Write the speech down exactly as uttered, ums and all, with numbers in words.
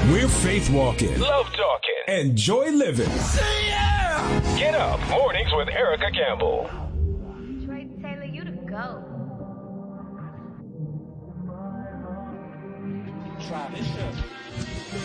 We're faith walking, love talking, and joy living. Say yeah! Get up mornings with Erica Campbell. Trey Taylor, you the GOAT. Try this shit.